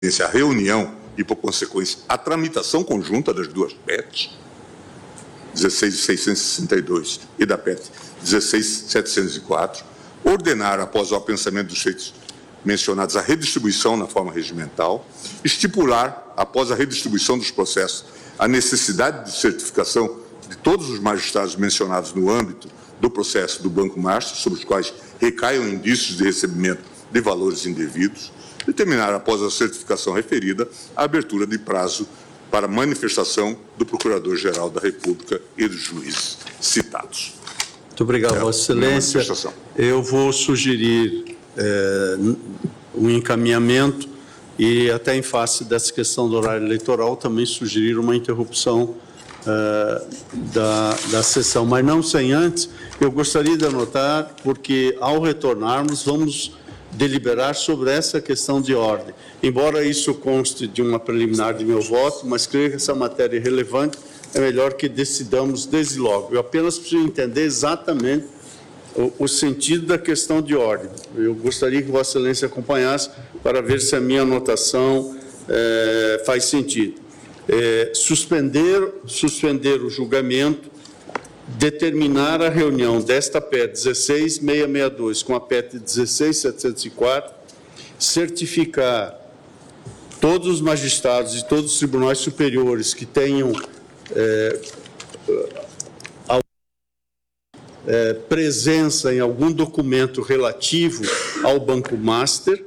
a reunião e, por consequência, a tramitação conjunta das duas PETs, 16.662 e da PET 16.704, ordenar, após o apensamento dos feitos mencionados, a redistribuição na forma regimental, estipular, após a redistribuição dos processos, a necessidade de certificação de todos os magistrados mencionados no âmbito do processo do Banco Master, sobre os quais recaiam indícios de recebimento de valores indevidos, determinar, após a certificação referida, a abertura de prazo para manifestação do Procurador-Geral da República e dos juízes citados. Muito obrigado, Vossa Excelência. Eu vou sugerir um encaminhamento e, até em face dessa questão do horário eleitoral, também sugerir uma interrupção da sessão. Mas não sem antes, eu gostaria de anotar, porque ao retornarmos, vamos deliberar sobre essa questão de ordem. Embora isso conste de uma preliminar de meu voto, mas creio que essa matéria é relevante, é melhor que decidamos desde logo. Eu apenas preciso entender exatamente o sentido da questão de ordem. Eu gostaria que Vossa Excelência acompanhasse para ver se a minha anotação faz sentido. Suspender o julgamento, determinar a reunião desta PET 16.662 com a PET 16.704, certificar todos os magistrados e todos os tribunais superiores que tenham presença em algum documento relativo ao Banco Master,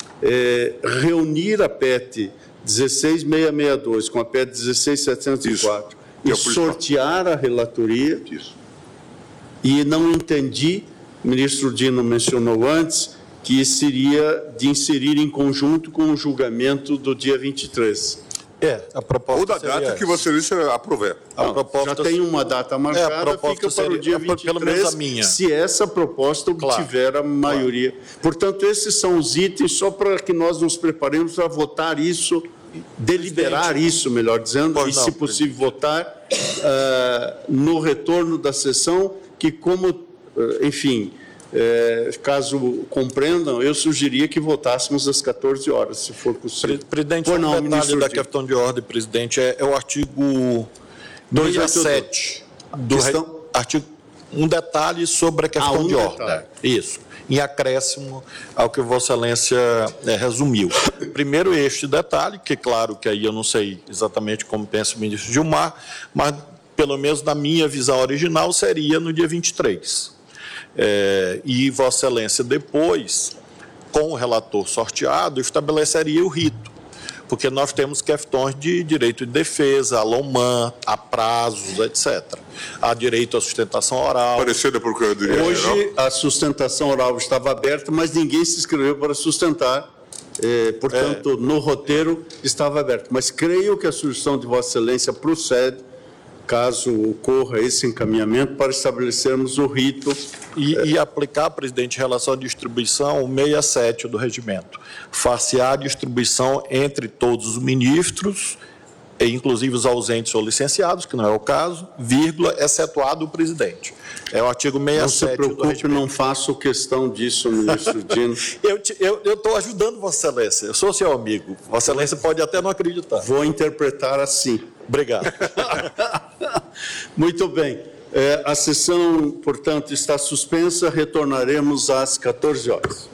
reunir a PET 16.662 com a PET 16.704 e sortear a relatoria. Isso. E não entendi, o ministro Dino mencionou antes, que seria de inserir em conjunto com o julgamento do dia 23. A proposta ou da data que Vossa Excelência aprover. Já tem uma data marcada, fica para o dia 23, pelo menos a minha. Se essa proposta obtiver a maioria. Portanto, esses são os itens, só para que nós nos preparemos para votar isso, deliberar isso, melhor dizendo, e, se possível, votar no retorno da sessão, que como, enfim, caso compreendam, eu sugeria que votássemos às 14 horas, se for possível. Presidente, um detalhe da questão de ordem, presidente, é o artigo 267 do artigo. Um detalhe sobre a questão de ordem. Isso. Em acréscimo ao que Vossa Excelência resumiu. Primeiro, este detalhe, que claro que aí eu não sei exatamente como pensa o ministro Gilmar, mas pelo menos na minha visão original seria no dia 23. E Vossa Excelência depois, com o relator sorteado, estabeleceria o rito, porque nós temos questões de direito de defesa, a LOMAN, a prazos, etc. Há direito à sustentação oral. Parecer da Procuradoria. Hoje a sustentação oral estava aberta, mas ninguém se inscreveu para sustentar. Portanto, no roteiro estava aberto. Mas creio que a sugestão de Vossa Excelência procede, caso ocorra esse encaminhamento, para estabelecermos o rito. E aplicar, presidente, em relação à distribuição, o 67 do regimento. Far-se-á a distribuição entre todos os ministros, e inclusive os ausentes ou licenciados, que não é o caso, vírgula, excetuado o presidente. É o artigo 67 não se preocupe, não faço questão disso, ministro Dino. Eu estou ajudando Vossa Excelência, eu sou seu amigo. Vossa Excelência pode até não acreditar. Vou interpretar assim. Obrigado. Muito bem. A sessão, portanto, está suspensa. Retornaremos às 14 horas.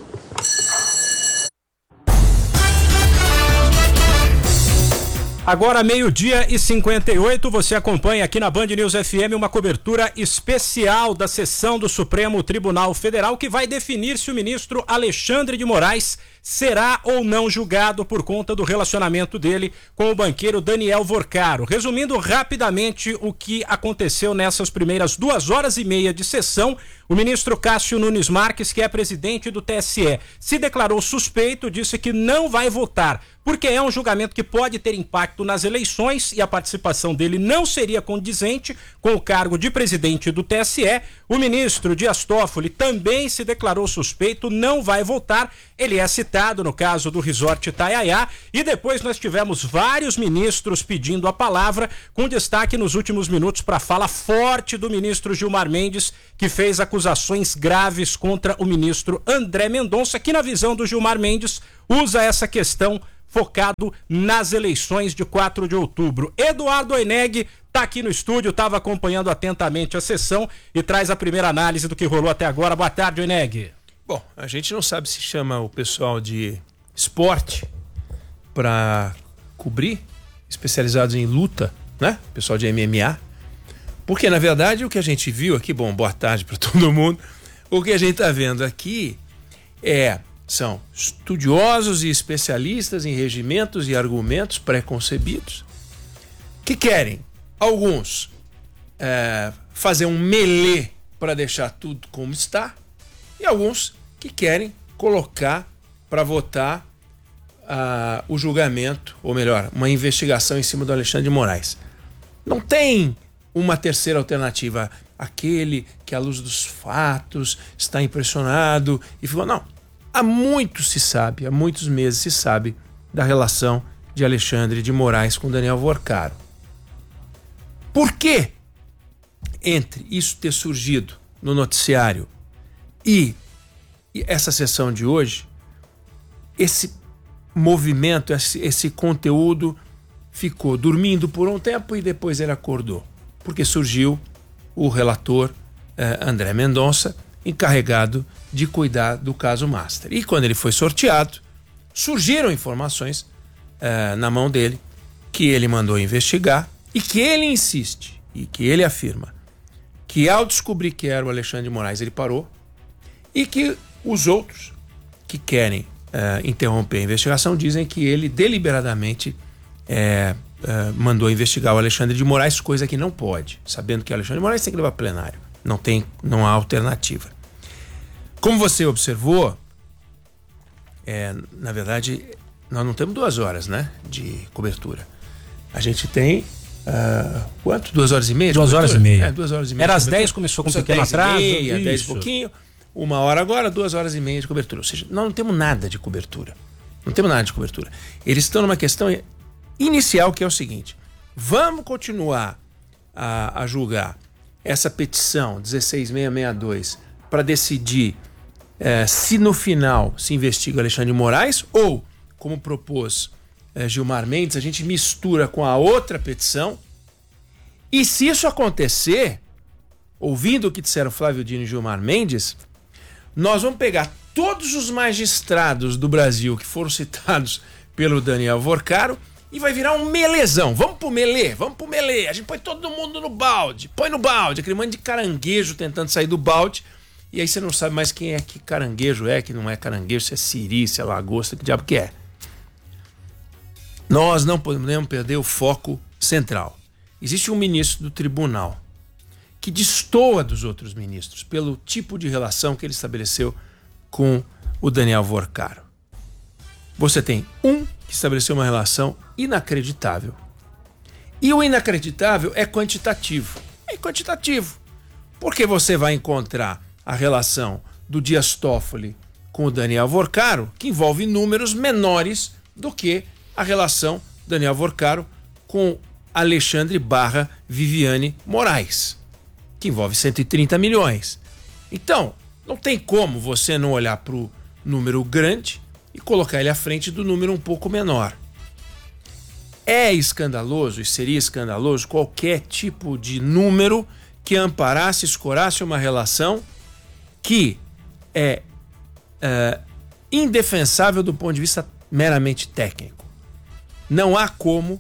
Agora, 12h58, você acompanha aqui na Band News FM uma cobertura especial da sessão do Supremo Tribunal Federal, que vai definir se o ministro Alexandre de Moraes será ou não julgado por conta do relacionamento dele com o banqueiro Daniel Vorcaro. Resumindo rapidamente o que aconteceu nessas primeiras 2h30 de sessão, o ministro Cássio Nunes Marques, que é presidente do TSE, se declarou suspeito, disse que não vai votar, porque é um julgamento que pode ter impacto nas eleições e a participação dele não seria condizente com o cargo de presidente do TSE. O ministro Dias Toffoli também se declarou suspeito, não vai votar. Ele é citado no caso do Resort Itaiaiá, e depois nós tivemos vários ministros pedindo a palavra, com destaque nos últimos minutos para a fala forte do ministro Gilmar Mendes, que fez acusações graves contra o ministro André Mendonça, que, na visão do Gilmar Mendes, usa essa questão focado nas eleições de 4 de outubro. Eduardo Oineg está aqui no estúdio, estava acompanhando atentamente a sessão e traz a primeira análise do que rolou até agora. Boa tarde, Oineg. Bom, a gente não sabe se chama o pessoal de esporte para cobrir, especializados em luta, né? Pessoal de MMA. Porque, na verdade, o que a gente viu aqui, bom, boa tarde para todo mundo, o que a gente está vendo aqui são estudiosos e especialistas em regimentos e argumentos pré-concebidos que querem, alguns, fazer um melê para deixar tudo como está, e alguns que querem colocar para votar o julgamento, ou melhor, uma investigação em cima do Alexandre de Moraes. Não tem uma terceira alternativa, aquele que à luz dos fatos está impressionado e ficou, não. Há muitos meses se sabe da relação de Alexandre de Moraes com Daniel Vorcaro. Por que, entre isso ter surgido no noticiário e essa sessão de hoje, esse movimento, esse conteúdo ficou dormindo por um tempo e depois ele acordou? Porque surgiu o relator André Mendonça, encarregado de cuidar do caso Master. E quando ele foi sorteado, surgiram informações na mão dele que ele mandou investigar e que ele insiste e que ele afirma que ao descobrir que era o Alexandre de Moraes ele parou e que os outros que querem interromper a investigação dizem que ele deliberadamente mandou investigar o Alexandre de Moraes, coisa que não pode, sabendo que o Alexandre de Moraes tem que levar plenário. Não há alternativa. Como você observou, na verdade, nós não temos 2 horas, né, de cobertura. A gente tem, quanto? 2 horas e meia? 2 horas e meia. 2 horas e meia. Era às 10, começou com um pequeno atraso. 10 e pouquinho, 1 hora agora, 2 horas e meia de cobertura. Ou seja, nós não temos nada de cobertura. Eles estão numa questão inicial, que é o seguinte: vamos continuar a julgar essa petição 16662 para decidir se no final se investiga Alexandre de Moraes, ou, como propôs Gilmar Mendes, a gente mistura com a outra petição, e se isso acontecer, ouvindo o que disseram Flávio Dino e Gilmar Mendes, nós vamos pegar todos os magistrados do Brasil que foram citados pelo Daniel Vorcaro e vai virar um melezão. Vamos pro melê. A gente põe todo mundo no balde. Põe no balde. Aquele monte de caranguejo tentando sair do balde. E aí você não sabe mais quem é que caranguejo que não é caranguejo, se é siri, se é lagosta, que diabo que é. Nós não podemos perder o foco central. Existe um ministro do tribunal que destoa dos outros ministros pelo tipo de relação que ele estabeleceu com o Daniel Vorcaro. Você tem que estabeleceu uma relação inacreditável. E o inacreditável é quantitativo. Porque você vai encontrar a relação do Dias Toffoli com o Daniel Vorcaro, que envolve números menores do que a relação Daniel Vorcaro com Alexandre / Viviane Moraes, que envolve 130 milhões. Então, não tem como você não olhar para o número grande e colocar ele à frente do número um pouco menor. É escandaloso e seria escandaloso qualquer tipo de número que amparasse, escorasse uma relação que é indefensável do ponto de vista meramente técnico. Não há como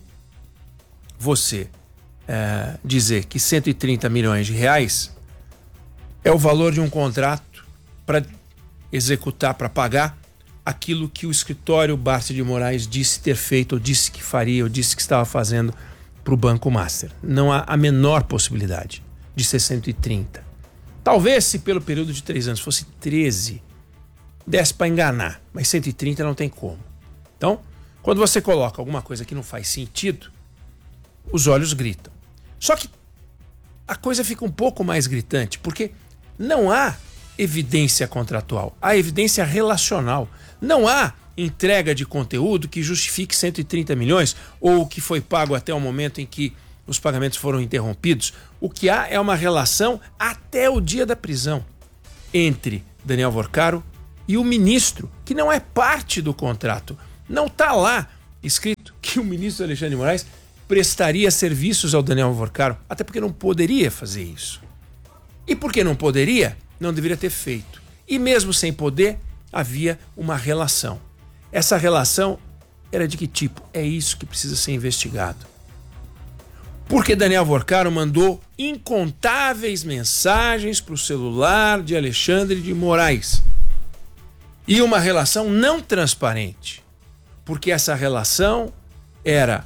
você dizer que 130 milhões de reais é o valor de um contrato para executar, para pagar aquilo que o escritório Barsi de Moraes disse ter feito, ou disse que faria, ou disse que estava fazendo para o Banco Master. Não há a menor possibilidade de ser 130. Talvez se pelo período de 3 anos fosse 13, desse para enganar, mas 130 não tem como. Então, quando você coloca alguma coisa que não faz sentido, os olhos gritam. Só que a coisa fica um pouco mais gritante, porque não há evidência contratual, há evidência relacional. Não há entrega de conteúdo que justifique 130 milhões ou o que foi pago até o momento em que os pagamentos foram interrompidos. O que há é uma relação até o dia da prisão entre Daniel Vorcaro e o ministro, que não é parte do contrato. Não está lá escrito que o ministro Alexandre de Moraes prestaria serviços ao Daniel Alvorcaro, até porque não poderia fazer isso. E porque não poderia, não deveria ter feito. E mesmo sem poder, havia uma relação. Essa relação era de que tipo? É isso que precisa ser investigado. Porque Daniel Alvorcaro mandou incontáveis mensagens para o celular de Alexandre de Moraes. E uma relação não transparente. Porque essa relação era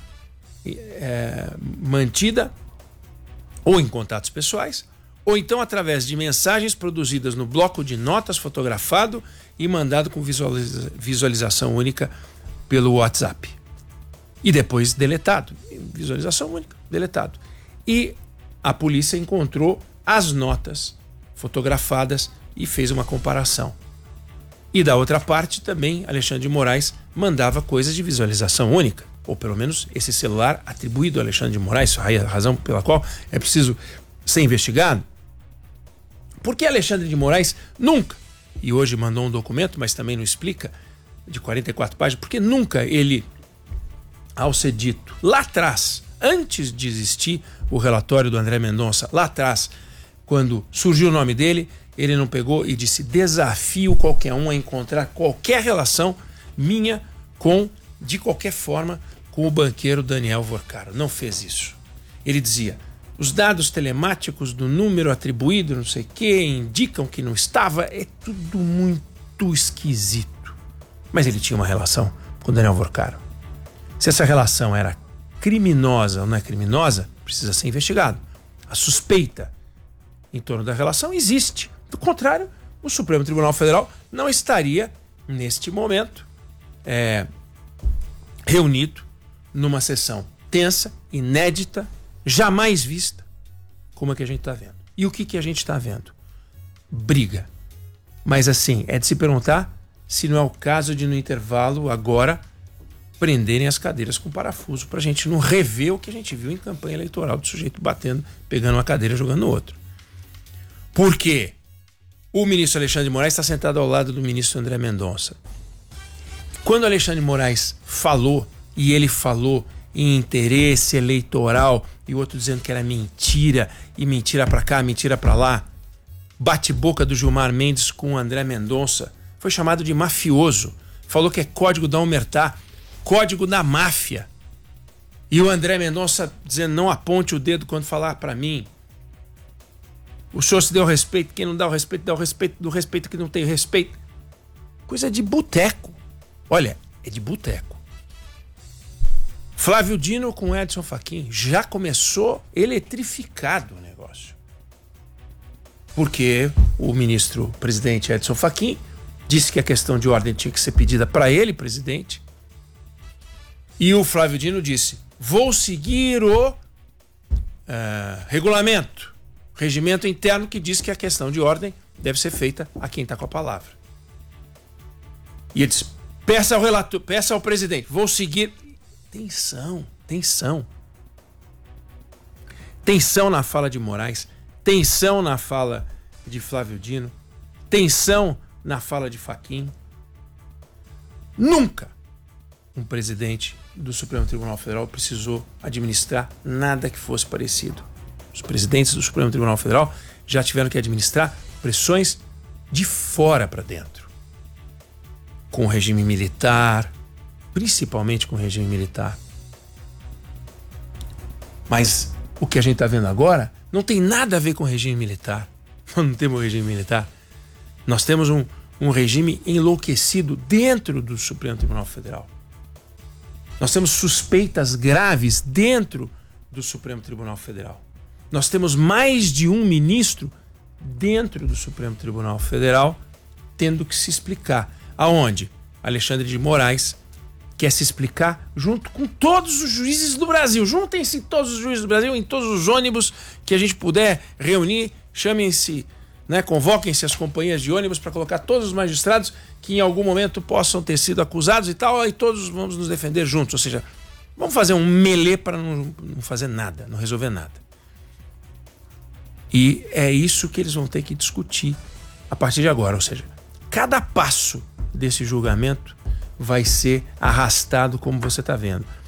mantida ou em contatos pessoais, ou então através de mensagens produzidas no bloco de notas fotografado e mandado com visualização única pelo WhatsApp. E depois deletado. Visualização única, deletado. E a polícia encontrou as notas fotografadas e fez uma comparação. E da outra parte também, Alexandre de Moraes mandava coisas de visualização única, ou pelo menos esse celular atribuído a Alexandre de Moraes, a razão pela qual é preciso ser investigado. Porque Alexandre de Moraes nunca, e hoje mandou um documento, mas também não explica, de 44 páginas, porque nunca ele, ao ser dito lá atrás, antes de existir o relatório do André Mendonça, lá atrás, quando surgiu o nome dele, ele não pegou e disse: desafio qualquer um a encontrar qualquer relação minha com, de qualquer forma, com o banqueiro Daniel Alvorcaro. Não fez isso. Ele dizia: os dados telemáticos do número atribuído, não sei o que, indicam que não estava. É tudo muito esquisito. Mas ele tinha uma relação com o Daniel Alvorcaro. Se essa relação era criminosa ou não é criminosa, precisa ser investigado. A suspeita em torno da relação existe. Do contrário, o Supremo Tribunal Federal não estaria, neste momento, reunido numa sessão tensa, inédita, jamais vista, como é que a gente está vendo. E o que a gente está vendo? Briga. Mas assim, é de se perguntar se não é o caso de, no intervalo, agora, prenderem as cadeiras com parafuso, para a gente não rever o que a gente viu em campanha eleitoral, do sujeito batendo, pegando uma cadeira e jogando no outro. Por quê? O ministro Alexandre de Moraes está sentado ao lado do ministro André Mendonça. Quando Alexandre de Moraes falou, e ele falou em interesse eleitoral, e o outro dizendo que era mentira, e mentira para cá, mentira para lá, bate-boca do Gilmar Mendes com o André Mendonça, foi chamado de mafioso, falou que é código da Omertá, código da máfia. E o André Mendonça dizendo: não aponte o dedo quando falar para mim. O senhor se deu respeito, quem não dá o respeito, dá o respeito do respeito que não tem respeito. Coisa de boteco. Olha, é de boteco. Flávio Dino com Edson Fachin já começou eletrificado o negócio. Porque o ministro presidente Edson Fachin disse que a questão de ordem tinha que ser pedida para ele, presidente. E o Flávio Dino disse: vou seguir o regulamento. Regimento interno que diz que a questão de ordem deve ser feita a quem está com a palavra. E ele disse: peça ao relator, peça ao presidente, vou seguir. Tensão. Tensão na fala de Moraes, tensão na fala de Flávio Dino, tensão na fala de Fachin. Nunca um presidente do Supremo Tribunal Federal precisou administrar nada que fosse parecido. Os presidentes do Supremo Tribunal Federal já tiveram que administrar pressões de fora para dentro. Com o regime militar, principalmente com o regime militar. Mas o que a gente está vendo agora não tem nada a ver com o regime militar. Nós não temos um regime militar. Nós temos um regime enlouquecido dentro do Supremo Tribunal Federal. Nós temos suspeitas graves dentro do Supremo Tribunal Federal. Nós temos mais de um ministro dentro do Supremo Tribunal Federal tendo que se explicar. Aonde? Alexandre de Moraes quer se explicar junto com todos os juízes do Brasil. Juntem-se todos os juízes do Brasil em todos os ônibus que a gente puder reunir. Chamem-se, convoquem-se as companhias de ônibus para colocar todos os magistrados que em algum momento possam ter sido acusados e tal, e todos vamos nos defender juntos. Ou seja, vamos fazer um melê para não fazer nada, não resolver nada. E é isso que eles vão ter que discutir a partir de agora. Ou seja, cada passo desse julgamento vai ser arrastado como você está vendo.